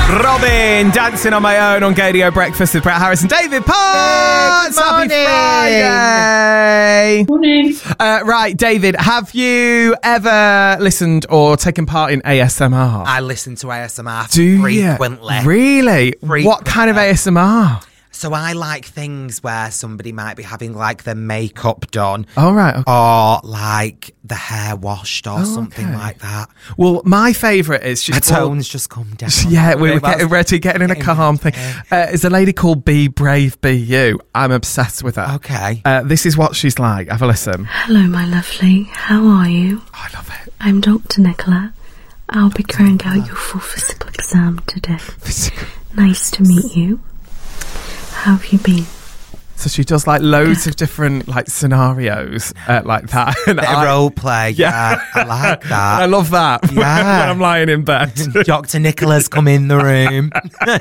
Robin, Dancing on My Own on Gadio Breakfast with Brett Harris and David Potts. Happy Friday. Morning. Right, David, have you ever listened or taken part in ASMR? I listen to ASMR Do frequently. you? Really? What kind of ASMR? So I like things where somebody might be having like their makeup done. Oh, right. Okay. Or like the hair washed or something okay. like that. Well, my favourite is... Her tones just come down. Yeah, we were getting ready, getting in a calm thing. It's a lady called Be Brave, Be You. I'm obsessed with her. Okay. This is what she's like. Have a listen. Hello, my lovely. How are you? Oh, I love it. I'm Dr. Nicola. I'll be carrying out your full physical exam today. Nice to meet you. How have you been? So she does like loads of different like scenarios like that. And Bit of role play. Yeah. I like that. I love that. Yeah. When I'm lying in bed. Dr. Nicola's come in the room.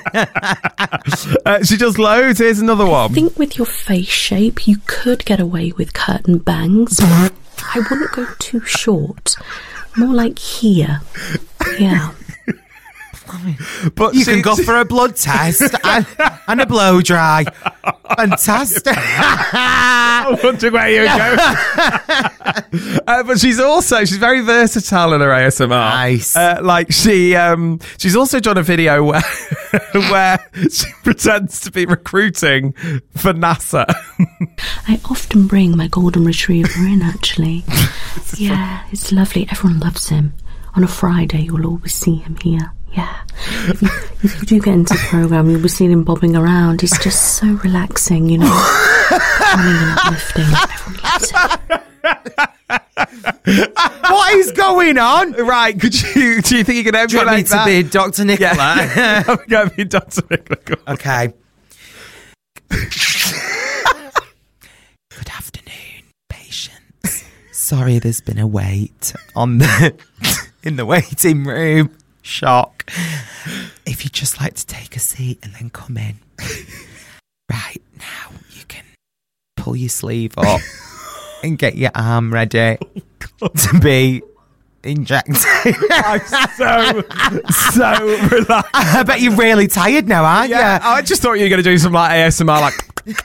She does loads. Here's another I one. think with your face shape, you could get away with curtain bangs. I wouldn't go too short. More like here. Yeah. But You can go for a blood test and a blow dry. Fantastic. I wonder where you go. But she's very versatile in her ASMR. Nice. She's also done a video where she pretends to be recruiting for NASA. I often bring my golden retriever in, actually. Yeah, it's lovely. Everyone loves him. On a Friday, you'll always see him here. Yeah. If you do get into the programme, you'll be seeing him bobbing around. He's just so relaxing, you know. Calming and uplifting. Everyone loves it. What is going on? Right, do you think you can emulate Do you want me that? to be Dr. Nicola? Yeah. I'm going to be Dr. Nicola. Okay. Good afternoon, patients. Sorry there's been a wait in the waiting room. Shock. If you'd just like to take a seat and then come in. Right, now you can pull your sleeve up and get your arm ready to be injected. I'm so relaxed. I bet you're really tired now, aren't you? I just thought you were going to do some like ASMR, like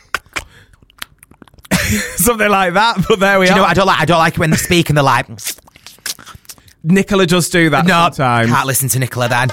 something like that. But there we Do you are. know what I don't like it when they speak and they're like, Nicola does do that no, sometimes. can't listen to Nicola then.